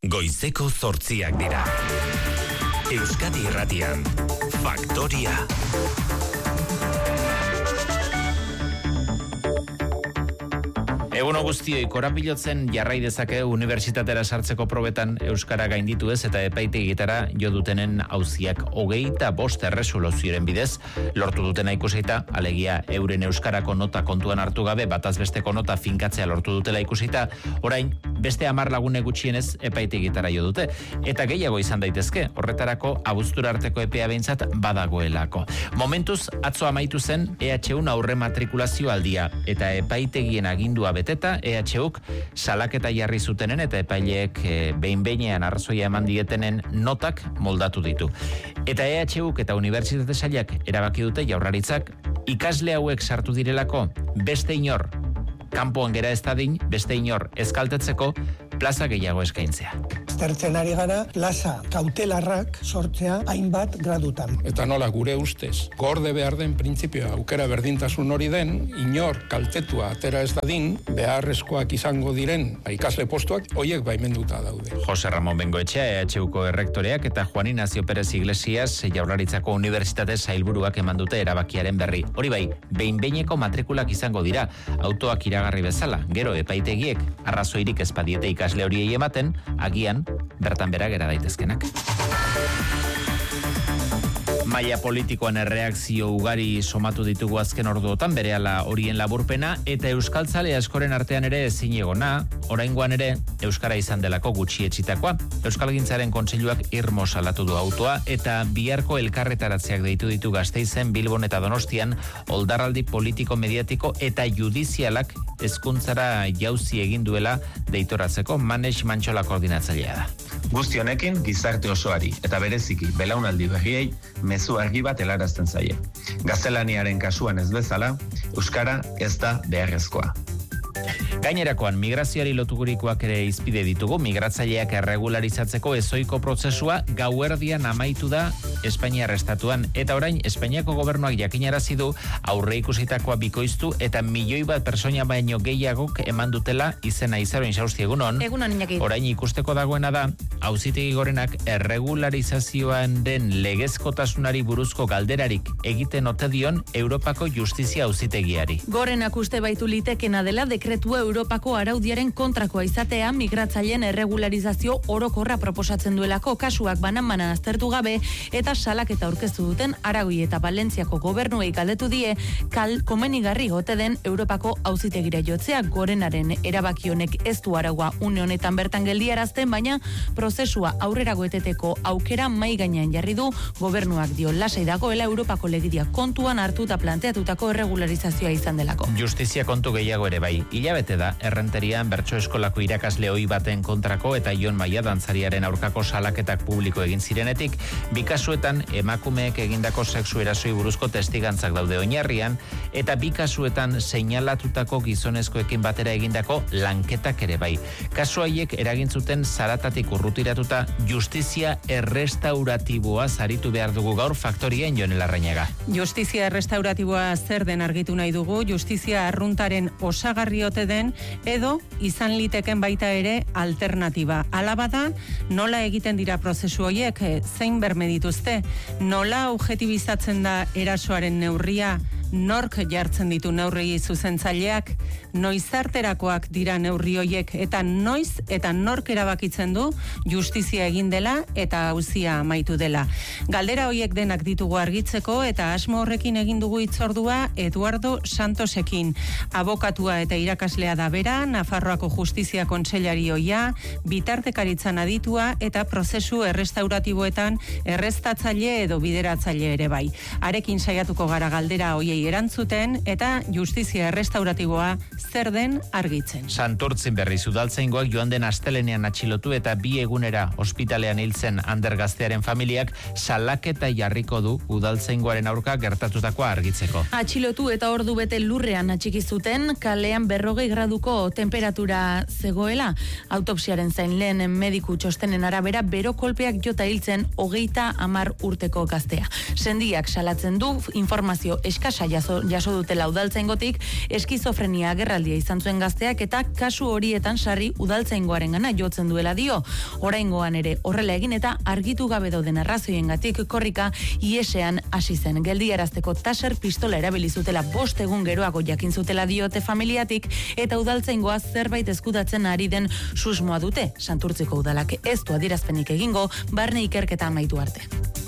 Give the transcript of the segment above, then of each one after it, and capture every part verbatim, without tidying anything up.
Goizeko zortziak dira. Euskadi Irratian, Faktoria. Eguno guztioi, korapilotzen jarrai dezake unibertsitatera sartzeko probetan euskara gainditu ez eta epaitegitara jo dutenen auziak hogeita bost erresoluzioren bidez lortu dutena ikusita, alegia euren euskarako nota kontuan hartu gabe batazbesteko nota finkatzea lortu dutela ikusita, orain beste hamar lagune gutxienez epaitegitara jo dute eta gehiago izan daitezke, horretarako abuztura arteko epea behintzat badagoelako. Momentuz atzo amaitu zen E H U aurre matrikulazio aldia eta epaitegien agindua bete eta E H Uk salaketa jarri zutenen eta epaileek e, behin-behinean arrazoia eman dietenen notak moldatu ditu. Eta E H Uk eta Unibertsitate Sailak erabaki dute Jaurlaritzak ikasle hauek sartu direlako beste inor kanpoan gera ez dadin, beste inor eskaltetzeko plaza gehiago eskaintzea. Aztertzen ari gara plaza kautelarrak sortzea hainbat gradutan. Eta nola gure ustez, gorde behar den printzipioa aukera berdintasun hori den, inor kaltetua atera ez dadin, beharrezkoak izango diren ikasle postuak, hoiek baimenduta daude. Jose Ramon Bengoetxea, E H Uko errektoreak eta Juan Ignacio Pérez Iglesias, Jaurlaritzako Unibertsitate Sailburuak eman dute erabakiaren berri. Hori bai, behin-behineko matrikulak izango dira, autoak iragarri bezala, gero epaitegiek arrazoirik ezpadiete ikasle horiei ematen, agian bertan bera gera daitezkenak. Maila politikoan erreakzio ugari somatu ditugu azken orduotan berehala horien laburpena eta euskaltzale askoren artean ere ezinegona, oraingoan ere euskara izan delako gutxi etxitakoa. Euskalgintzaren kontseiluak irmo salatu du autoa eta biharko elkarretaratzeak deitu ditu Gasteizen, Bilbon eta Donostian oldarraldi politiko mediatiko eta judizialak hezkuntzara jauzi egin duela deitoratzeko Manex Mantxola koordinatzailea da. Guzti honekin gizarte osoari eta bereziki belaunaldi berriei mezu argi bat helarazten zaie. Gaztelaniaren kasuan ez bezala, euskara ez da beharrezkoa. Gainerakoan, migrazioari loturikoak ere izpide ditugu, migratzaileak erregularizatzeko ezoiko prozesua gauerdian amaitu da Espainiar estatuan, eta orain Espainiako gobernuak jakinarazi du aurre ikusitakoa bikoiztu eta milioi bat pertsona baino gehiagok eman dutela izena izaroin sausti egunon. Egunon, Iñaki. Orain ikusteko dagoena da, auzitegi gorenak erregularizazioan den legezkotasunari buruzko galderarik egiten ote dion Europako Justizia Auzitegiari. Gorenak uste baitu litekena dela dekretua Europako araudiaren kontrakoa izatea migratzaileen erregularizazio orokorra proposatzen duelako kasuak banan-banan aztertu gabe eta salaketa aurkeztu duten Aragoi eta Valentziako gobernuei galdetu die kal komenigarri ote den Europako auzitegira jotzea. Gorenaren erabaki honek ez du araua une honetan bertan geldiarazten, baina prozesua aurrerago eteteko aukera mai gainean jarri du. Gobernuak dio lasai dagoela Europako legidia kontuan hartuta planteatutako erregularizazioa izan delako. Justizia kontu gehiago ere bai. Hilabete da, errenterian bertso eskolako irakasle ohi baten kontrako eta Jon Maia dantzariaren aurkako salaketak publiko egin zirenetik, bi kasuetan emakumeek egindako sexu erasoi buruzko testigantzak daude oinarrian, eta bi kasuetan seinalatutako gizonezkoekin batera egindako lanketak ere bai. Kasu haiek eragin zuten zaratatik urrutiratuta justizia errestauratiboa zaritu behar dugu gaur Faktorien Jon Larrañaga. Justizia errestauratiboa zer den argitu nahi dugu, justizia arruntaren osagarri ote den edo izan liteken baita ere alternatiba. Hala bada, nola egiten dira prozesu horiek, zein berme dituzte, nola objetibizatzen da erasoaren neurria, nork jartzen ditu neurri zuzentzaileak, noizarterakoak dira neurri horiek eta noiz eta nork erabakitzen du justizia egin dela eta auzia amaitu dela. Galdera horiek denak ditugu argitzeko eta asmo horrekin egin dugu hitzordua Eduardo Santosekin, abokatua eta irakaslea da bera, Nafarroako Justizia Kontseilari ohia, bitartekaritzan aditua eta prozesu errestauratiboetan erreztatzaile edo bideratzaile ere bai. Arekin saiatuko gara galdera hoiei erantzuten eta justizia errestauratiboa zer den argitzen. Santurtzin berriz udaltzaingoak joan den astelenean atxilotu eta bi egunera ospitalean hiltzen Ander gaztearen familiak salaketa jarriko du udaltzaingoaren aurka gertatutakoa argitzeko. Atxilotu eta ordu bete lurrean atxiki zuten, kalean berrogei graduko temperatura zegoela. Autopsiaren zain lehen mediku txostenen arabera bero kolpeak jota hiltzen hogeita hamar urteko gaztea. Sendiak salatzen du informazio eskasa jaso, jaso dutela udaltzaingotik, eskizofrenia agerraldia izan zuen gazteak eta kasu horietan sarri udaltzaingoarengana jotzen duela dio. Oraingoan ere horrela egin eta argitu gabe dauden arrazoiengatik korrika iesean hasi zen. Geldiarazteko taser pistola erabili zutela bost egun geroago jakin zutela diote familiatik eta udaltzaingoa zerbait eskudatzen ari den susmoa dute. Santurtziko udalak ez du adierazpenik egingo barne ikerketa amaitu arte.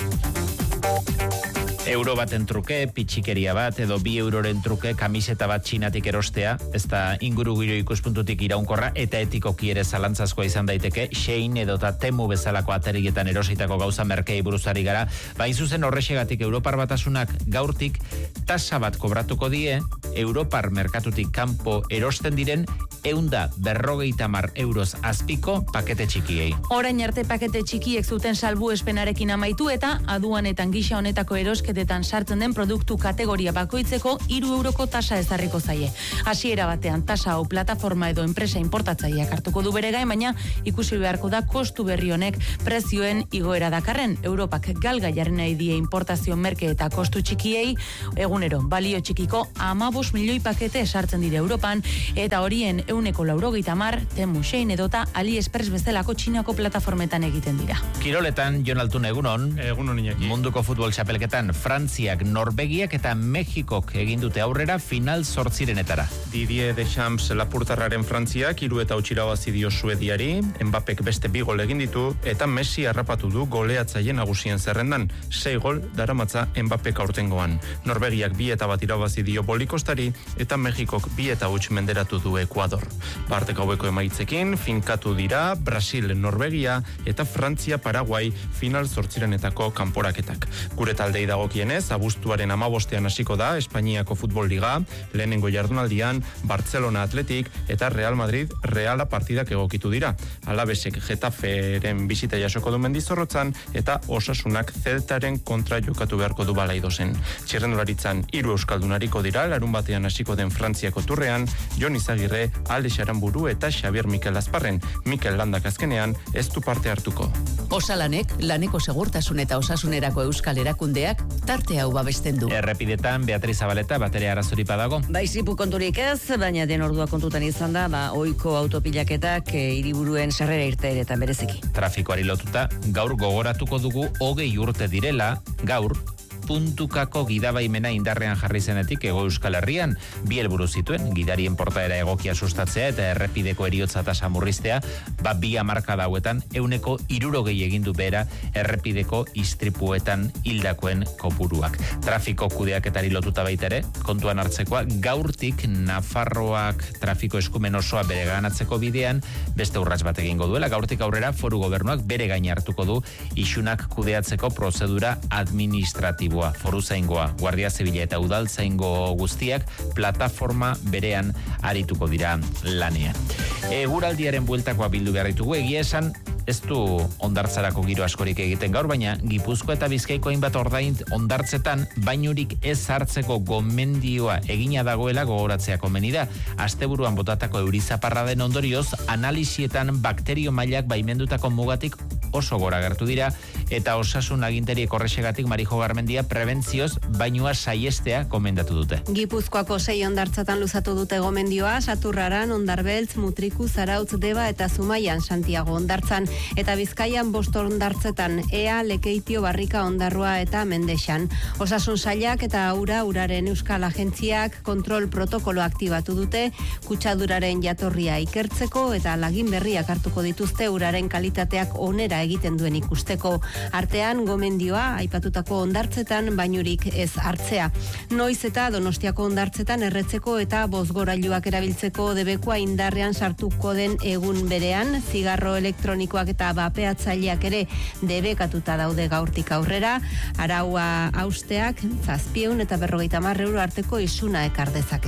Euro baten truke, pitxikeria bat edo bi euroren truke kamiseta bat txinatik erostea, ez da inguru giro ikuspuntutik iraunkorra eta etikoki ere zalantzazkoa izan daiteke, Shein edota Temu bezalako aterietan erositako gauza merkei buruzari gara, bain zuzen horrexegatik Europar Batasunak gaurtik tasa bat kobratuko die, Europar merkatutik kanpo erosten diren eunda berrogeita mar euroz azpiko pakete txikiei. Orain arte pakete txikiek zuten salbu espenarekin amaitu eta aduanetan gisa honetako erosketetan sartzen den produktu kategoria bakoitzeko hiru euroko tasa ezarriko zaie. Hasiera batean tasa hau plataforma edo enpresa importatzaileak hartuko du bere gain, baina ikusi beharko da kostu berri honek prezioen igoera dakarren. Europak galga jarri nahi die importazio merke eta kostu txikiei, egunero balio txikiko hamabost milioi pakete sartzen dira Europan eta horien euneko laurogeita mar, Temu, Shein edota AliExpress bezalako Txinako plataformetan egiten dira. Kiroletan, Jon Altuna, egunon. Egunon, Iñaki. Munduko futbol txapelketan, Frantziak, Norvegiak eta Mexikok egin dute aurrera final zortzirenetara. Didier Deschamps lapurtarraren Frantziak hiru eta huts irabazi dio Suediari, Mbappek beste bi gol egin ditu eta Messi harrapatu du goleatzaile nagusien zerrendan, sei gol daramatza Mbappek aurtengoan. Norvegiak bi eta bat irabazi dio Bolikostari eta Mexikok bi eta huts menderatu du Ekuador. Parteko haueko emaitzekin, finkatu dira Brasil, Norvegia eta Frantzia, Paraguai final zortzirenetako kanporaketak. Gure taldei dagokienez, abuztuaren amabostean hasiko da Espainiako Futbol Liga, lehenengo jardunaldian Barcelona Athletic eta Real Madrid Reala partidak egokitu dira. Alabesek Getaferen bisita jasoko du Mendizorrotzan eta Osasunak Zeltaren kontra jokatu beharko du Balaidosen. Txirrendularitzan hiru euskaldunariko dira, larun batean hasiko den Frantziako turrean, Jon Izagirre, Alex Aramburu eta Xabier Mikel Azparren. Mikel Landak azkenean ez du parte hartuko. Osalanek, laneko segurtasun eta osasunerako euskal erakundeak tarte hau babesten du. Errepidetan Beatriz Zabaleta batere arazori badago. Baizipu konturik ez, baina den ordua kontutan izan da, ba, ohiko autopilaketak e, hiriburuen sarrera irteeretan bereziki. Trafikoari lotuta, gaur gogoratuko dugu hogei urte direla, gaur, puntukako gidabaimena indarrean jarri zenetik Hego Euskal Herrian, bi helburu zituen, gidarien portaera egokia sustatzea eta errepideko eriotza tasa murriztea, ba bi hamarkada hauetan euneko hirurogei egin du behera errepideko istripuetan hildakoen kopuruak. Trafiko kudeaketari lotuta baita ere, kontuan hartzekoa, gaurtik Nafarroak trafiko eskumen osoa bere ganatzeko bidean, beste urrats bat egingo duela, gaurtik aurrera foru gobernuak bere gain hartuko du isunak kudeatzeko prozedura administratiboa. Foruzaingoa, Guardia Zibila eta Udaltzaingo guztiak plataforma berean arituko dira lanean. Eguraldiaren bueltakoa bildu behar ditugu, egia esan ez du ondartzarako giro askorik egiten gaur, baina Gipuzkoa eta Bizkaiko hainbat ordain ondartzetan bainurik ez hartzeko gomendioa egina dagoela gogoratzea komeni da. Asteburuan botatako eurizaparra den ondorioz, analisietan bakterio mailak baimendutako mugatik oso gora gertu dira eta osasun agintariek horrexegatik Marijo Garmendia prebentzioz bainua saiestea gomendatu dute. Gipuzkoako sei ondartzatan luzatu dute gomendioa, Saturraran, Ondarbeltz, Mutriku, Zarautz, Deba eta Zumaian Santiago ondartzan, eta Bizkaian bost ondartzetan, Ea, Lekeitio, Barrika, Ondarroa eta Mendexan. Osasun sailak eta ura uraren euskal agentziak kontrol protokolo aktibatu dute, kutsaduraren jatorria ikertzeko eta lagin berriak hartuko dituzte uraren kalitateak onera egiten duen ikusteko. Artean, gomendioa, aipatutako ondartzetan bainurik ez hartzea. Noiz eta Donostiako ondartzetan erretzeko eta bozgorailuak erabiltzeko debekoa indarrean sartuko den egun berean, zigarro elektronikoak eta bapeatzaileak ere debekatuta daude gaurtik aurrera, araua hausteak zazpieun eta berrogeita hamar euro arteko isuna ekar dezake.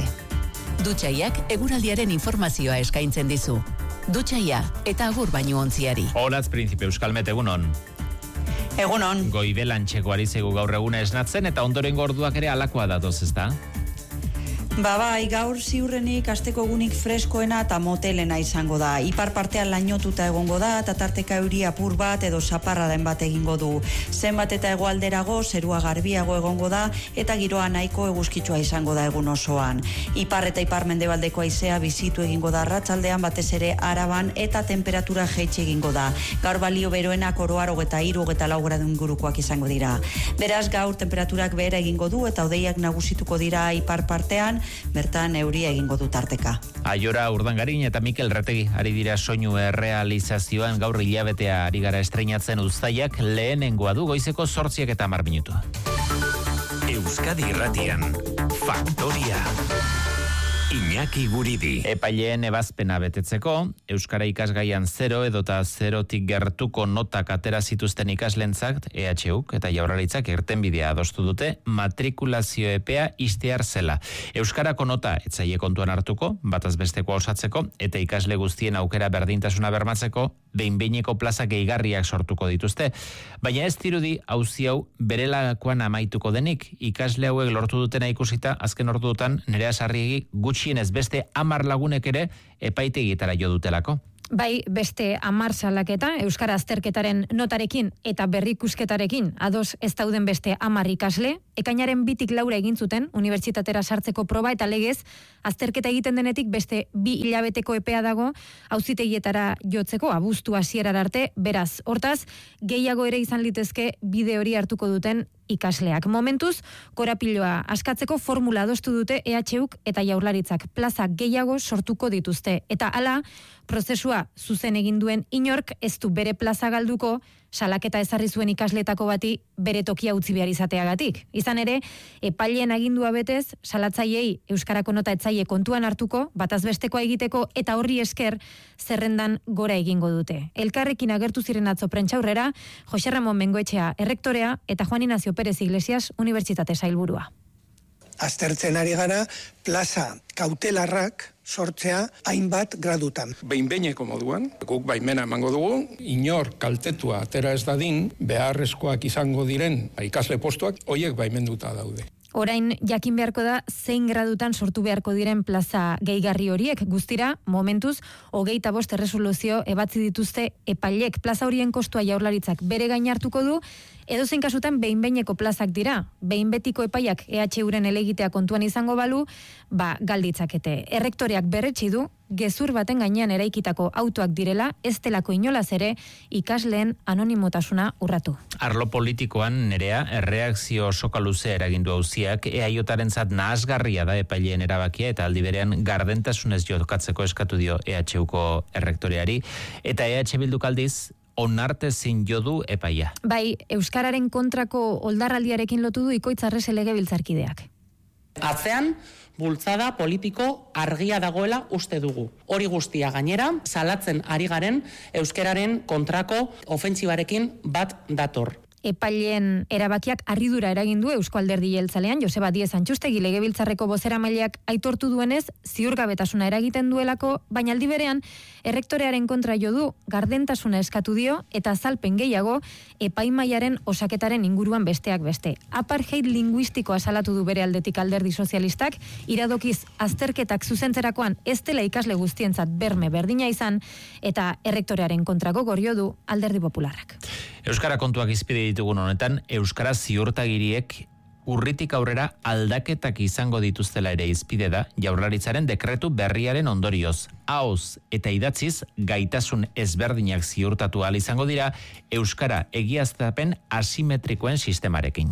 Dutxaiak eguraldiaren informazioa eskaintzen dizu. Dutxaia eta agur bainu ontziari. Olatz Prinzipe Euskalmet, egunon. Egunon. Goibelantxeko ari zaigu gaur eguna esnatzen eta ondoren gorduak ere alakoa datoz, ez da? Ba bai, gaur ziurrenik asteko egunik freskoena eta motelena izango da. Ipar partean lainotuta egongo da, eta tarteka euri apur bat edo zaparraden bat egingo du. Zenbat eta hegoalderago, zerua garbiago egongo da, eta giroa nahiko eguzkitsua izango da egun osoan. Ipar eta ipar mendebaldeko haizea bizitu egingo da arratsaldean batez ere Araban, eta temperatura jaitsi egingo da. Gaur balio beroenak oroar hogeta hiru, hogeta lau gradu ingurukoak izango dira. Beraz, gaur temperaturak behera egingo du, eta hodeiak nagusituko dira ipar partean, bertan euria egingo du tarteka. Aiora Urdangarin eta Mikel Retegi ari dira soinu errealizazioan gaur hilabetea ari gara estreinatzen Uztaiak lehenengoa du goizeko zortziak eta hamar minutu. Euskadi Irratian, Faktoria. Iñaki Guridi. Epaileen ebazpena betetzeko, Euskara ikasgaian zero edota zerotik gertuko notak atera zituzten ikaslentzak E H Uk eta Jaurlaritzak irtenbidea adostu dute matrikulazio epea ixtear zela. Euskarako nota etzaile kontuan hartuko, bataz bestekoa osatzeko eta ikasle guztien aukera berdintasuna bermatzeko, behin-behineko plaza gehigarriak sortuko dituzte. Baina ez dirudi auzi hau berelakoan amaituko denik, ikasle hauek lortu dutena ikusita azken orduotan Nerea Sarriegi gutxienez beste hamar lagunek ere epaitegietara jo dutelako. Bai, beste hamar salaketa, Euskara azterketaren notarekin eta berrikusketarekin ados ez dauden beste hamar ikasle, ekainaren bitik laura egin zuten unibertsitatera sartzeko proba eta legez, azterketa egiten denetik beste bi hilabeteko epea dago, auzitegietara jotzeko abuztu hasierar arte, beraz, hortaz, gehiago ere izan litezke bide hori hartuko duten ikasleak. Momentuz, korapiloa askatzeko formula adostu dute E H Uk eta Jaurlaritzak plaza gehiago sortuko dituzte. Eta hala, prozesua zuzen egin duen inork ez du bere plaza galduko, salaketa ezarri zuen ikasletako bati bere tokia utzi behar izateagatik. Izan ere, epaileen agindua betez, salatzaileei Euskarako nota etzaile kontuan hartuko, bataz bestekoa egiteko eta horri esker zerrendan gora egingo dute. Elkarrekin agertu ziren atzo prentsaurrera, Jose Ramon Bengoetxea errektorea eta Juan Ignacio Pérez Iglesias unibertsitate sailburua. Aztertzen ari gara plaza kautelarrak sortzea hainbat gradutan. Behin-behineko moduan, guk baimena emango dugu, inor kaltetua atera ez dadin, beharrezkoak izango diren ikasle postuak, hoiek baimenduta daude. Orain jakin beharko da zein gradutan sortu beharko diren plaza gehigarri horiek, guztira momentuz hogeita bost erresoluzio ebatzi dituzte epailek. Plaza horien kostua Jaurlaritzak bere gain hartuko du, edozein kasutan behin-behineko plazak dira. Behin betiko epaiak E H Uren elegitea kontuan izango balu, ba galditzakete. Errektoreak berretsi du, gezur baten gainean eraikitako autoak direla, ez delako inolaz ere ikasleen anonimotasuna urratu. Arlo politikoan Nerea erreakzio soka luze eragindu auziak eaiotarentzat nahasgarria da epaileen erabakia eta aldi berean gardentasunez jokatzeko eskatu dio E H Uko errektoreari eta E H Bilduk aldiz onartezin jo du epaia. Bai, Euskararen kontrako oldarraldiarekin lotu du Ikoitz Arrese legebiltzarkideak. Atzean, bultzada politiko argia dagoela uste dugu. Hori guztia gainera, salatzen ari garen euskararen kontrako ofentsibarekin bat dator. Epaileen erabakiak harridura eragin du Eusko Alderdi Jeltzalean Joseba Diez Antxustegi legebiltzarreko bozeramaileak aitortu duenez ziurgabetasuna eragiten duelako, baina aldi berean errektorearen kontra jo du, gardentasuna eskatu dio eta azalpen gehiago epaimaiaren osaketaren inguruan besteak beste. Apartheid linguistikoa salatu du bere aldetik Alderdi Sozialistak, iradokiz azterketak zuzentzerakoan ez dela ikasle guztientzat berme berdina izan eta errektorearen kontrako gorio du Alderdi Popularrak. Euskara kontuak izpide ditugun honetan, Euskara ziurtagiriek urritik aurrera aldaketak izango dituztela ere izpide da Jaurlaritzaren dekretu berriaren ondorioz. Ahoz eta idatziz gaitasun ezberdinak ziurtatu ahal izango dira Euskara egiaztapen asimetrikoen sistemarekin.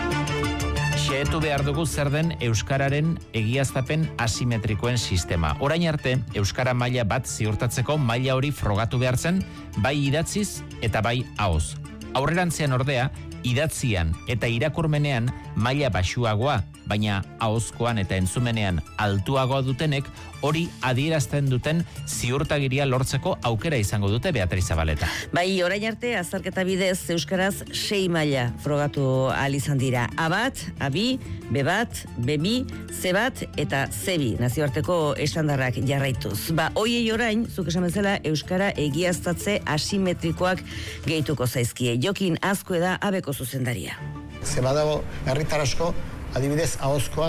Xehetu behar dugu zer den Euskararen egiaztapen asimetrikoen sistema. Orain arte, Euskara maila bat ziurtatzeko maila hori frogatu behar zen, bai idatziz eta bai ahoz. Aurrerantzean ordea, idatzian eta irakurmenean maila baxuagoa, baina ahozkoan eta entzumenean altuagoa dutenek hori adierazten duten ziurtagiria lortzeko aukera izango dute Beatriz Zabaleta. Bai, orain arte azterketa bidez euskaraz sei maila frogatu ahal izan dira. A bat, A bi, B bat, B bi, C bat eta C bi nazioarteko estandarrak jarraituz. Ba, hoiei orain, zuk esan bezala, euskara egiaztatze asimetrikoak gehituko zaizkie. Jokin Azkue da Abeko zuzendaria. Ze badago herritar asko, adibidez ahozkoan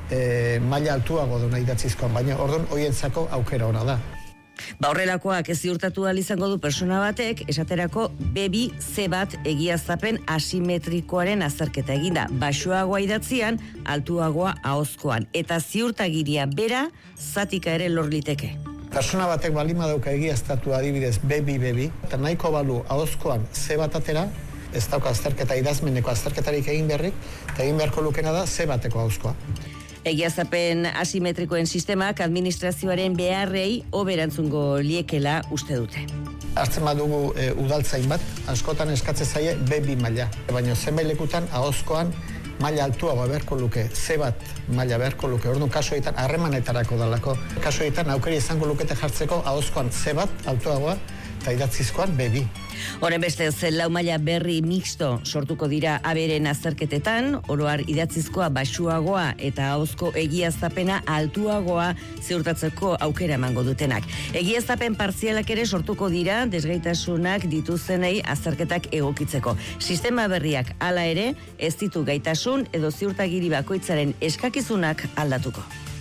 e, maila altuago duna idatzizkoan, baina orduan hoientzako aukera ona da. Ba horrelakoak ez ziurtatu ahal izango du persona batek, esaterako be bi ce bat egiaztapen asimetrikoaren azterketa eginda. Baxuagoa idatzian, altuagoa ahozkoan. Eta ziurtagiria bera, zatika ere lor liteke. Persona batek balima dauka egiaztatu adibidez be bi be bi, eta nahiko balu ahozkoan ce bat atera, ez dauka azterketa idazmeneko azterketarik egin beharrik, eta egin beharko lukena da ce bateko ahozkoa. Egiaztapen asimetrikoen sistemak administrazioaren beharrei hoberantzungo liekela uste dute. Hartzen badugu e, udaltzain bat, askotan eskatzen zaie be bi maila. Baina zenbait lekutan ahozkoan maila altuagoa beharko luke, ce bat maila beharko luke. Orduan kasuetan harremanetarako dalako. Kasuetan aukeri izango lukete jartzeko ahozkoan ce bat altuagoa eta idatzizkoan be bi. Horren beste, lau maila berri mixto sortuko dira aberen azterketetan, oroar idatzizkoa baxuagoa eta ahozko egiaztapena altuagoa ziurtatzeko aukera emango dutenak. Egiaztapen partzialak ere sortuko dira desgaitasunak dituztenei azterketak egokitzeko. Sistema berriak hala ere ez ditu gaitasun edo ziurtagiri bakoitzaren eskakizunak aldatuko.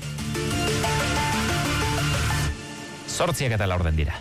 Zortziak eta laurden dira.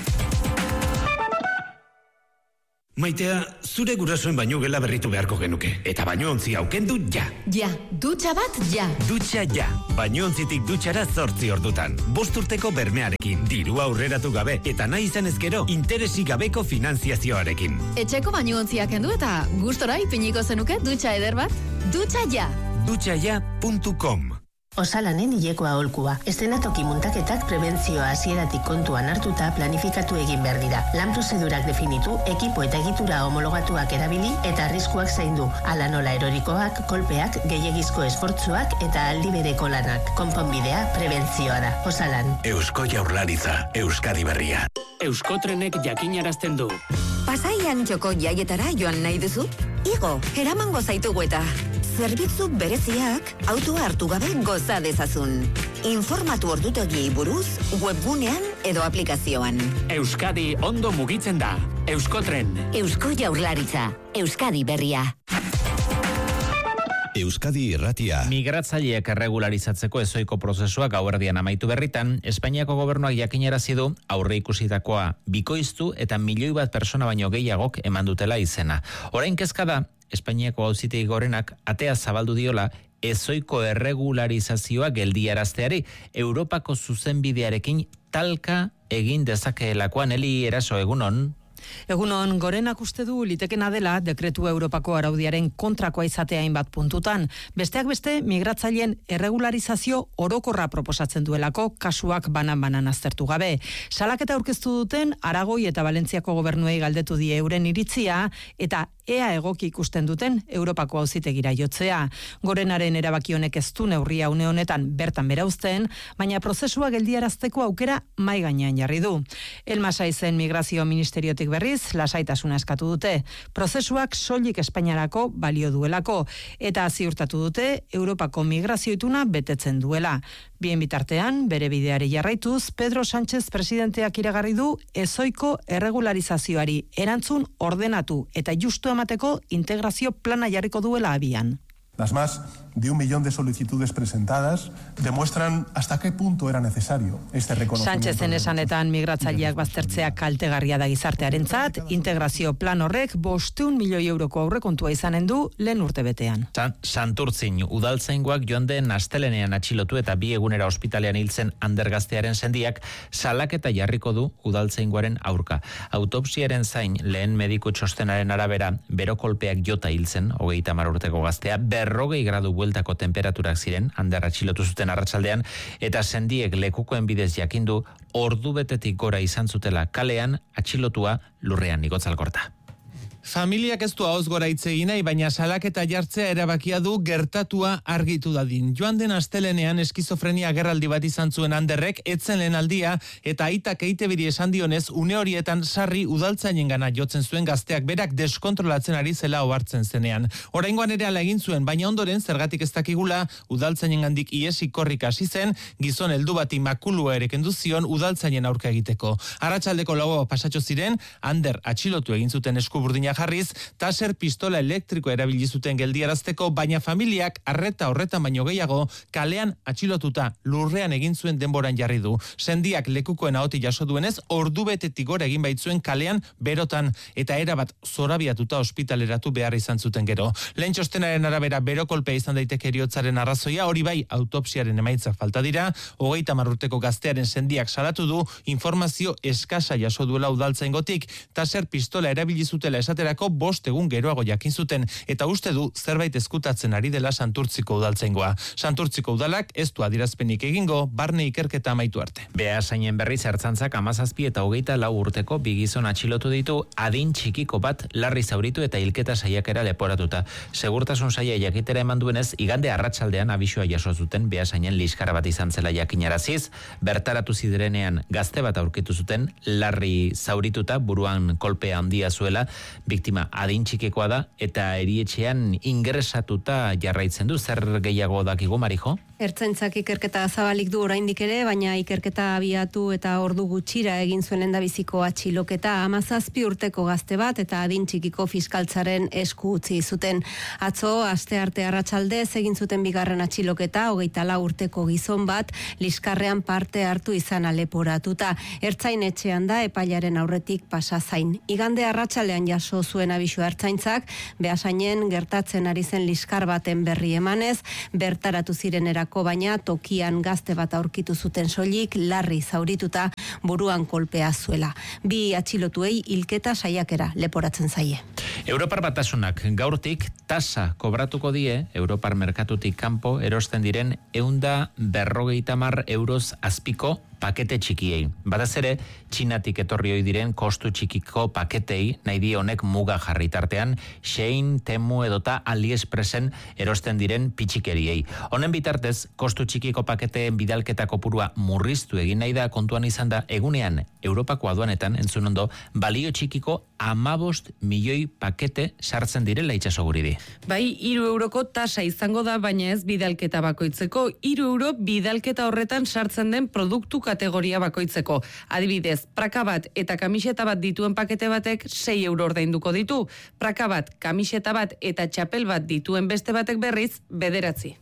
Maitea, zure gurasoen baino gela berritu beharko genuke. Eta baino ontzi aukendu ja. Ja, dutxa bat ja. Dutxa ja. Baino ontzitik dutxara zortzi ordutan. Bost urteko bermearekin, dirua aurreratu gabe, eta nahi izan ezkero, interesik gabeko finanziazioarekin. Etxeko baino ontziak kendu eta gustora ipiniko zenuke dutxa eder bat? Dutxa ja. dutxa ja puntu com. Osalanen hilekoa aholkua. Eszenatoki muntaketak prebentzioa hasieratik kontuan hartuta planifikatu egin behar dira. Lan prozedurak definitu, ekipo eta egitura homologatuak erabili eta arriskuak zaindu. Hala nola erorikoak, kolpeak, gehiegizko esfortzuak eta aldi bereko lanak. Konponbidea prebentzioa da. Osalan. Eusko Jaurlaritza, Euskadi Berria. Euskotrenek jakinarazten du. Pasaian txoko jaietara joan nahi duzu? Igo, eramango zaitugu eta zerbitzu bereziak autoa hartu gabe goza dezazun. Informatu ordutegiei buruz, webgunean edo aplikazioan. Euskadi ondo mugitzen da. Euskotren. Eusko Jaurlaritza, Euskadi Berria. Euskadi Irratia. Migratzaileak erregularizatzeko ezoiko prozesua gauerdian amaitu berritan, Espainiako gobernuak jakinarazi du aurre ikusitakoa bikoiztu eta milioi bat persona baino gehiagok eman dutela izena. Orain kezka da, Espainiako auzitegi gorenak atea zabaldu diola ezoiko erregularizazioa geldiarazteari Europako zuzenbidearekin talka egin dezakeelakoan. Eli Eraso, egunon. Egunon, Gorenak uste du litekena dela dekretu Europako araudiaren kontrakoa izatea hainbat puntutan. Besteak beste, migratzaileen erregularizazio orokorra proposatzen duelako kasuak banan-banan aztertu gabe. Salaketa aurkeztu duten Aragoi eta Valentziako gobernuei galdetu die euren iritzia eta ea egoki ikusten duten Europako auzitegira jotzea. Gorenaren erabaki honek ez du neurria une honetan bertan bera uzten, baina prozesua geldiarazteko aukera mai gainean jarri du. Elmasaizen migrazio ministeriotik berriz, lasaitasuna eskatu dute. Prozesuak soilik Espainiarako balio duelako, eta ziurtatu dute Europako migrazio ituna betetzen duela. Bien bitartean, bere bideari jarraituz, Pedro Sánchez presidenteak iragarri du ezoiko erregularizazioari erantzun ordenatu eta justu emateko integrazio plana jarriko duela abian. Las más de un millón de solicitudes presentadas demuestran hasta qué punto era necesario este reconocimiento. Sánchezen esanetan migratzaileak baztertzea kaltegarria da gizartearentzat, integrazio plan horrek bostehun milioi euroko aurrekontua izanen du lehen urtebetean. San, Santurtzin udaltzaingoak joan den astelenean atxilotu eta bi egunera ospitalean hiltzen Ander gaztearen sendiak salaketa jarriko du udaltzaingoaren aurka. Autopsiaren zain lehen mediku txostenaren arabera berokolpeak jota hiltzen, hogeita hamar urteko gaztea, berrogei gradu bueltako temperaturak ziren, Ander atxilotu zuten arratsaldean, eta sendiek lekukoen bidez jakindu ordu betetik gora izan zutela kalean atxilotua lurrean igotzalkorta. Familiak ez du ahoz gora hitz egin nahi, baina salaketa jartzea erabakia du gertatua argitu dadin. Joan den astelenean eskizofrenia agerraldi bat izan zuen Anderrek, etzen lehen aldia, eta aitak eitebiri esan dionez, une horietan sarri udaltzainen gana jotzen zuen gazteak berak deskontrolatzen ari zela ohartzen zenean. Oraingoan ere ala egin zuen, baina ondoren zergatik ez dakigula, udaltzainen gandik iesi korrika hasi zen, gizon heldu bati makulua ere kendu zion udaltzainen aurka egiteko. Arratsaldeko laua pasatxo ziren, Ander atxilotu egin zuten eskuburdina eragina jarriz, taser pistola elektriko erabili zuten geldiarazteko, baina familiak arreta horretan baino gehiago kalean atxilotuta lurrean egin zuen denboran jarri du. Sendiak lekukoen ahoti jaso duenez, ordubetetik gora egin baitzuen kalean berotan eta erabat zorabiatuta ospitaleratu behar izan zuten gero. Lehen txostenaren arabera berokolpea izan daiteke heriotzaren arrazoia, hori bai autopsiaren emaitzak falta dira, hogeita hamar urteko gaztearen sendiak salatu du informazio eskasa jaso duela udaltzaingotik, taser pistola erabili zutela esaterako bost egun geroago jakin zuten eta uste du zerbait ezkutatzen ari dela Santurtziko udaltzaingoa. Santurtziko udalak ez du adierazpenik egingo, barne ikerketa amaitu arte. Beasainen berriz ertzaintzak hamazazpi eta hogeita lau urteko bi gizon atxilotu ditu adin txikiko bat larri zauritu eta hilketa saiakera leporatuta. Segurtasun saia jakitera eman duenez, igande arratsaldean abisua jaso zuten Beasainen liskara bat izan zela jakinaraziz, bertaratu zirenean gazte bat aurkitu zuten larri zaurituta, buruan kolpea handia zuela, biktima adin txikikoa da eta erietxean ingresatuta jarraitzen du. Zer gehiago dakigu, Marijo? Ertzaintzak ikerketa zabalik du oraindik ere, baina ikerketa abiatu eta ordu gutxira egin zuen lehendabiziko atxiloketa hamazazpi urteko gazte bat eta adin txikiko fiskaltzaren esku utzi zuten. Atzo, astearte arratsaldez egin zuten bigarren atxiloketa, hogeita lau urteko gizon bat, liskarrean parte hartu izan leporatuta. Ertzain etxean da epailaren aurretik pasa zain. Igande arratsaldean jaso zuen abisu ertzaintzak, Beasainen gertatzen ari zen liskar baten berri emanez, bertaratu zirenerako baina tokian gazte bat aurkitu zuten soilik larri zaurituta buruan kolpea zuela. Bi atxilotuei hilketa saiakera leporatzen zaie. Europar Batasunak gaurtik tasa kobratuko die Europar merkatutik kanpo erosten diren eunda berrogeita hamar euroz azpiko pakete txikiei. Batez ere, Txinatik etorri ohi diren kostu txikiko paketei nahi die honek muga jarri tartean, Shein, Temu edota AliExpressen erosten diren pitxikeriei. Honen bitartez, kostu txikiko paketeen bidalketa kopurua murriztu egin nahi da, kontuan izan da egunean Europako aduanetan entzun ondo balio txikiko amabost milioi pakete sartzen direla itxaso guridi. Bai, hiru euroko tasa izango da, baina ez bidalketa bakoitzeko. Hiru euro bidalketa horretan sartzen den produktu kategoria bakoitzeko. Adibidez, praka bat eta kamiseta bat dituen pakete batek sei euro ordainduko ditu. Praka bat, kamiseta bat eta txapel bat dituen beste batek berriz bederatzi.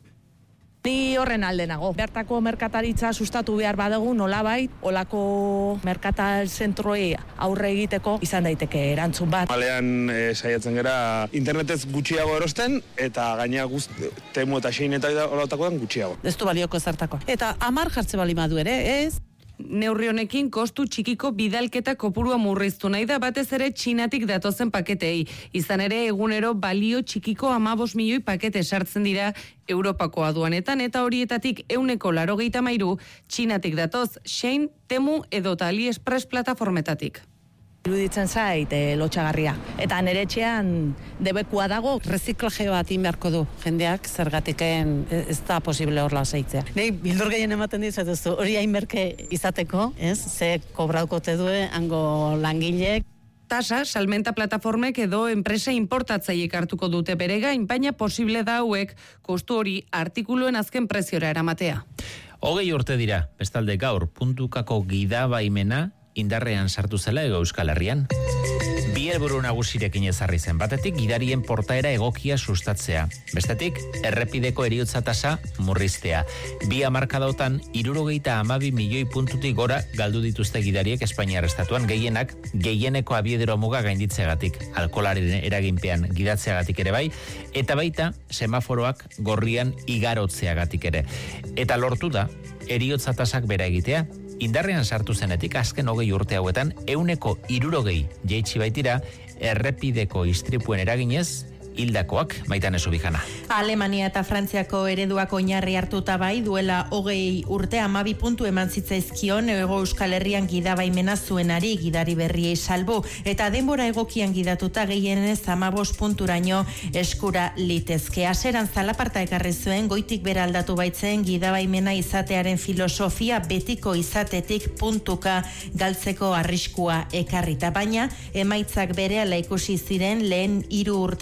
Ni horren alde nago. Bertako merkataritza sustatu behar badugu nolabait, olako merkatal zentroei aurre egiteko izan daiteke erantzun bat. Malean e, saiatzen gera internetez gutxiago erosten eta gaina guzt Temu eta Shein eta olautakoan gutxiago. Ez du balioko zertako. Eta hamar jartze bali madu ere, ez? Neurri honekin kostu txikiko bidalketa kopurua murriztu nahi da batez ere Txinatik datozen paketei. Izan ere egunero balio txikiko amabost milioi pakete sartzen dira Europako aduanetan eta horietatik euneko laurogeita hamairu Txinatik datoz Shein, Temu edota AliExpress plataformetatik. Iruditzen zait e, lotxagarria. Eta nere etxean debekua dago. Reziklaje bat inberko du. Jendeak zergatiken ez da posible horla zeitzea. Nei, bildur gehien ematen dizuetuzu, hori hainberke izateko, ez? Ze kobraukote due, hango langilek. Tasa, salmenta plataformek edo enpresa importatzaiek hartuko dute bere gain, baina posible da hauek kostu hori artikuluen azken preziora eramatea. Hogei urte dira, bestalde gaur, puntukako gidabaimena indarrean sartu zela Hego Euskal Herrian. Bi helburu nagusirekin ezarri zen, batetik gidarien portaera egokia sustatzea. Bestetik, errepideko heriotza tasa murriztea. Bi hamarkadotan, hirurogeita hamabi milioi puntutik gora galdu dituzte gidariek Espainiar estatuan, gehienak gehieneko abiedero muga gainditzeagatik, alkoholaren eraginpean gidatzeagatik ere bai, eta baita semaforoak gorrian igarotzeagatik ere. Eta lortu da, heriotza tasak bera egitea. Indarrean sartu zenetik azken hogei urte hauetan euneko hirurogei jeitsi baitira errepideko istripuen eraginez hildakoak. Maitane Zubijana. Alemania eta Frantziako ereduak oinarri hartuta bai duela hogei urte hamabi puntu eman zitzaizkion Hego Euskal Herrian gidabaimena zuenari gidari berriei salbu eta denbora egokian gidatuta gehienez hamabost punturaino eskura litezke. Hasieran zalaparta ekarri zuen goitik bera aldatu baitzen gidabaimena izatearen filosofia betiko izatetik puntuka galtzeko arriskua ekarrita, baina emaitzak berehala ikusi ziren lehen hiru urtetan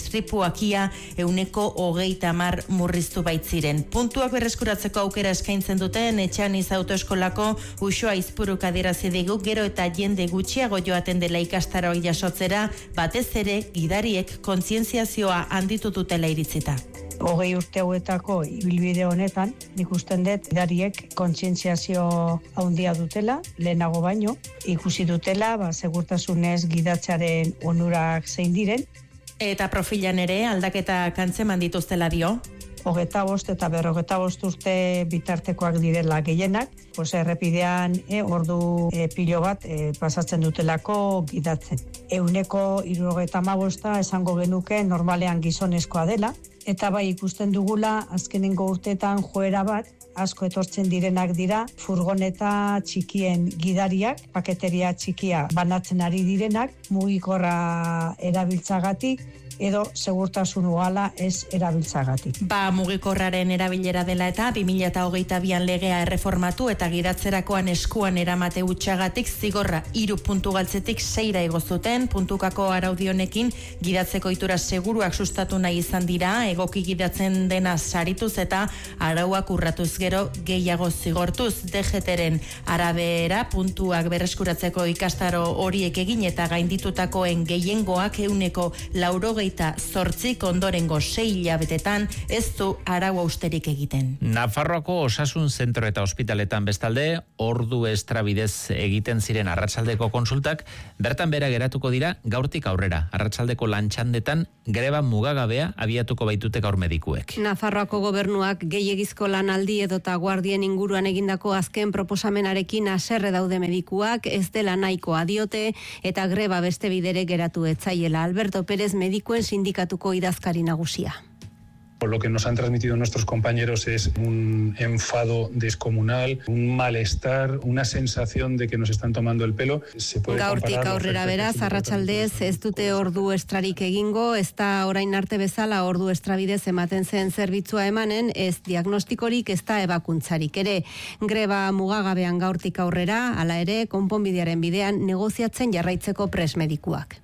istripuak ia euneko hogeita hamar murriztu baitziren. Puntuak berreskuratzeko aukera eskaintzen duten etxean iz autoeskolako Uxoa Izpuruk adierazi digu gero eta jende gutxiago joaten dela ikastaroak jasotzera, batez ere gidariek kontzientziazioa handitu dutela iritzita. Hogei urte hauetako ibilbide honetan, nik usten dut, gidariek kontzientziazio handia dutela, lehenago baino, ikusi dutela, ba, segurtasunez gidatzaren onurak zein diren. Eta profilan ere aldaketa kantzeman dituztela dio. Hogeta bost eta berrogeta bost urte bitartekoak direla gehienak, pues errepidean e, ordu e, pilo bat e, pasatzen dutelako gidatzen. Euneko hirurogeta hamabosta esango genuke normalean gizonezkoa dela, eta bai ikusten dugula azkenengo urteetan joera bat, asko etortzen direnak dira, furgoneta txikien gidariak, paketeria txikia banatzen ari direnak, mugikorra erabiltzagatik, edo segurtasun uhala ez erabiltzagatik. Ba, mugikorraren erabilera dela eta bi mila hogeita bian legea erreformatu eta gidatzerakoan eskuan eramate utxagatik zigorra hiru puntu galtzetik seira igo zuten, puntukako araudionekin gidatzeko itura seguruak sustatu nahi izan dira, egoki gidatzen dena sarituz eta arauak urratuz gero gehiago zigortuz. D G T-ren arabera puntuak berreskuratzeko ikastaro horiek egin eta gainditutakoen gehiengoak euneko laurogeita zortzik ondorengo sei hilabetetan ez du arau austerik egiten. Nafarroako osasun zentro eta ospitaletan bestalde, ordu estrabidez egiten ziren arratsaldeko konsultak, bertan bera geratuko dira gaurtik aurrera. Arratsaldeko lantxandetan greba mugagabea abiatuko baitute gaur medikuek. Nafarroako gobernuak gehiegizko lanaldi edota guardien inguruan egindako azken proposamenarekin haserre daude medikuak, ez dela nahikoa diote eta greba beste bidere geratu etzaiela. Alberto Pérez medikuen sindikatuko idazkari nagusia. Lo que nos han transmitido nuestros compañeros es un enfado descomunal, un malestar, una sensación de que nos están tomando el pelo. Se puede Gaurtik aurrera beraz, arratsaldez ez dute ordu estrarik egingo, ez da orain arte bezala ordu estrabidez ematen zen zerbitzua emanen, ez diagnostikorik, ez da ebakuntzarik ere. Greba mugagabean gaurtik aurrera, hala ere, konponbidearen bidean negoziatzen jarraitzeko pres medikuak.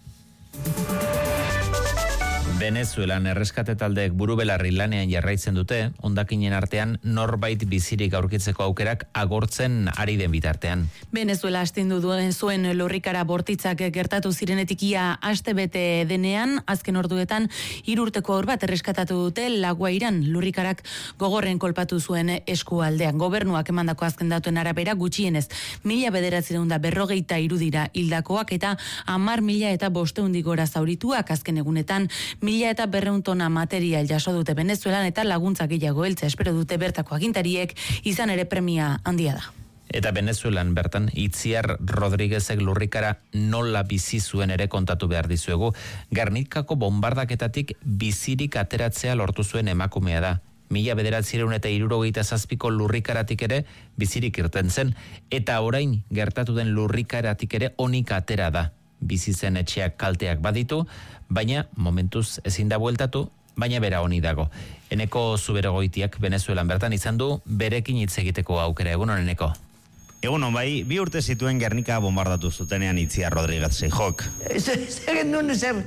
Venezuelan erreskate taldeek burubelarri lanean jarraitzen dute, hondakinen artean norbait bizirik aurkitzeko aukerak agortzen ari den bitartean. Venezuela astindu duen zuen lurrikara bortitzak gertatu zirenetik ia aste bete denean, azken orduetan hiru urteko haur bat erreskatatu dute Laguairan, lurrikarak gogorren kolpatu zuen eskualdean. Gobernuak emandako azken datuen arabera gutxienez mila bederatziehun eta berrogeita hiru dira hildakoak eta hamar mila eta bostehundik gora zaurituak. Azken egunetan mila eta berrehun tona material jaso dute Venezuelan eta laguntza gehiago heltza espero dute bertako agintariek, izan ere premia handia da. Eta Venezuelan bertan Itziar Rodríguezek lurrikara nola bizi zuen ere kontatu behar dizuegu. Gernikako bombardaketatik bizirik ateratzea lortu zuen emakumea da. Mila bederatziehun eta hirurogeita zazpiko lurrikaratik ere bizirik irten zen, eta orain gertatu den lurrikaratik ere onik atera da. Bizi zen etxeak kalteak baditu, baina momentuz ezin da bueltatu, baina bera honi dago. Eneko Zuberogoitiak Venezuelan bertan izan du berekin hitz egiteko aukera. Egun honen, Eneko. Egun hon bai, bi urte zituen Gernika bombardatu zutenean Itziar Rodríguez Seijok. Zer genuen zer,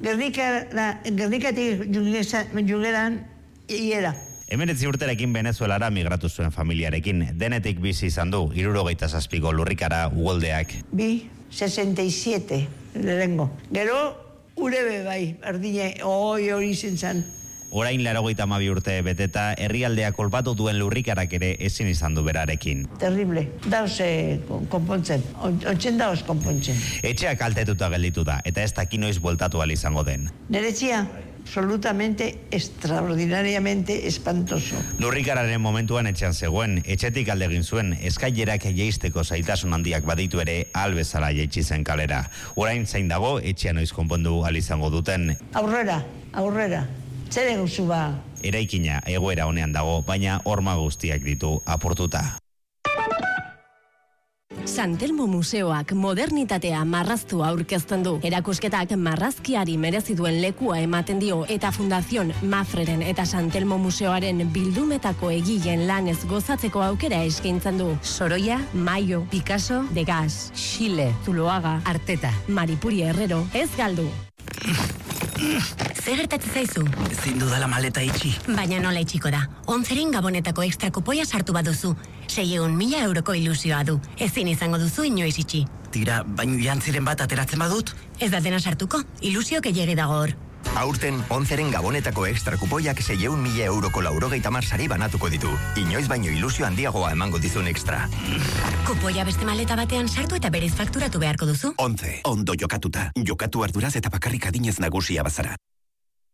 Gernikatik jugeran hiera. Hemeretzi urterekin Venezuelara migratu zuen familiarekin, denetik bizi izan du, hirurogeita zazpiko lurrikara ugoldeak. Bi, sesenta y siete, lehengo. Gero, urebe bai, ardine, oi hori zen. Orain laurogeita hamabi urte beteta, herrialdea kolpatu duen lurrikarak ere ezin izan du berarekin. Terrible, dauz eh, konpontzen, otxen dauz konpontzen. Etxeak kaltetuta gelditu da, eta ez daki noiz bueltatu ahal izango den. Nere txia, absolutamente, extraordinariamente espantoso. Lurrikararen momentuan etxean zegoen, etxetik alde egin zuen, eskailerak jeisteko zaitasun handiak baditu ere albezala jaitsi zen kalera. Orain zain dago, etxean noiz konpondu ahal izango duten. Aurrera, aurrera. Zer eguzu ba? Eraikina egoera honean dago, baina horma guztiak ditu apurtuta. Santelmo Museoak modernitatea marraztua aurkezten du. Erakusketak marrazkiari merezi duen lekua ematen dio eta Fundación Mafreren eta Santelmo Museoaren bildumetako egileen lanez gozatzeko aukera eskaintzen du. Sorolla, Maio, Picasso, Degas, Xile, Zuloaga, Arteta, Maripuri Herrero, ez galdu. Ze gertatzen zaizu? Ezin dudala maleta itxi. Baina nola itxiko da. Onzeren gabonetako ekstra kupoia sartu baduzu. Seiehun mila euroko ilusioa du. Ezin izango duzu inoiz itxi. Tira, baino jantziren bat ateratzen badut? Ez da dena sartuko. Ilusio gehiegi dago hor. Aurten, onzeren gabonetako ekstra kupoiak seiehun mila euroko laurogeita hamar sari banatuko ditu. Inoiz baino ilusio handiagoa emango dizun ekstra. Kupoia beste maleta batean sartu eta berez fakturatu beharko duzu. Once, ondo jokatuta. Jokatu arduraz eta bakarrik adinez nagusia bazara.